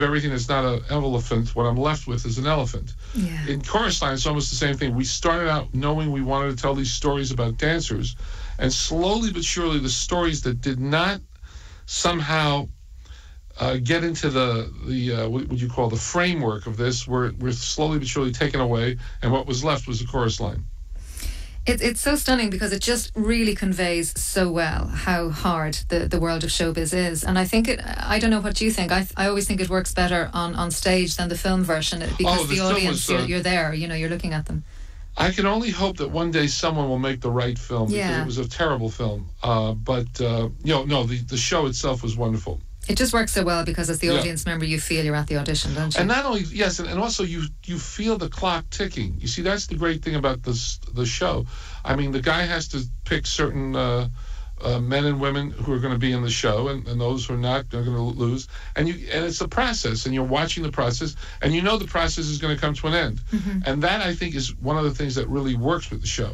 everything that's not an elephant, what I'm left with is an elephant. Yeah. In Chorus Line, it's almost the same thing. We started out knowing we wanted to tell these stories about dancers, and slowly but surely the stories that did not somehow get into the what would you call the framework of this were slowly but surely taken away, and what was left was the Chorus Line. It's so stunning because it just really conveys so well how hard the world of showbiz is. And I think I don't know what you think. I always think it works better on stage than the film version because the audience, you're there, you're looking at them. I can only hope that one day someone will make the right film because it was a terrible film. But the show itself was wonderful. It just works so well because as the audience member, you feel you're at the audition, don't you? And not only, yes, and also you feel the clock ticking. You see, that's the great thing about the show. I mean, the guy has to pick certain men and women who are going to be in the show, and those who are not, they're going to lose. And it's a process, and you're watching the process, and you know the process is going to come to an end. Mm-hmm. And that, I think, is one of the things that really works with the show.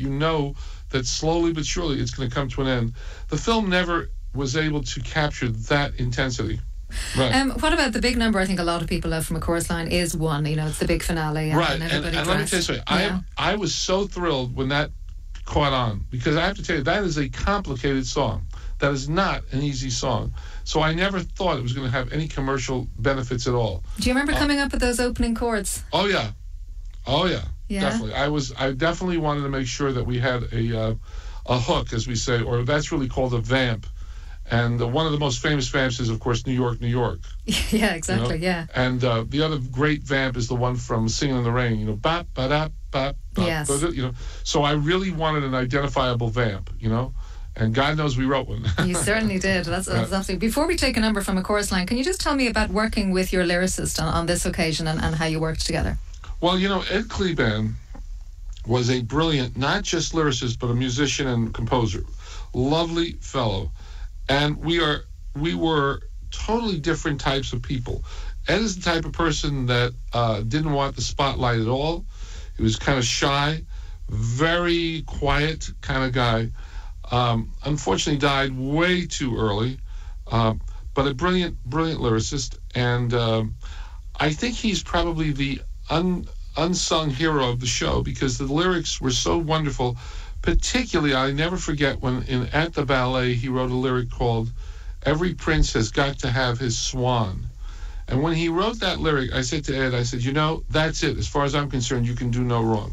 That slowly but surely it's going to come to an end. The film never was able to capture that intensity. Right. What about the big number? I think a lot of people love from A Chorus Line is One. It's the big finale. Right. And everybody and let me tell you something. I was so thrilled when that caught on, because I have to tell you, that is a complicated song. That is not an easy song. So I never thought it was going to have any commercial benefits at all. Do you remember coming up with those opening chords? Oh yeah. Definitely. I definitely wanted to make sure that we had a hook, as we say, or that's really called a vamp. And one of the most famous vamps is, of course, New York, New York. Yeah, exactly, yeah. And the other great vamp is the one from Singing in the Rain, bop, ba-da, bop, bop, yes. So I really wanted an identifiable vamp, and God knows we wrote one. You certainly did. That's absolutely. Before we take a number from A Chorus Line, can you just tell me about working with your lyricist on this occasion and how you worked together? Well, Ed Kleban was a brilliant, not just lyricist, but a musician and composer. Lovely fellow. And we were totally different types of people. Ed is the type of person that didn't want the spotlight at all. He was kind of shy, very quiet kind of guy. Unfortunately died way too early, but a brilliant lyricist. And I think he's probably the unsung hero of the show because the lyrics were so wonderful. Particularly, I never forget when at the ballet he wrote a lyric called "Every Prince Has Got to Have His Swan." And when he wrote that lyric, I said to Ed, that's it. As far as I'm concerned, you can do no wrong.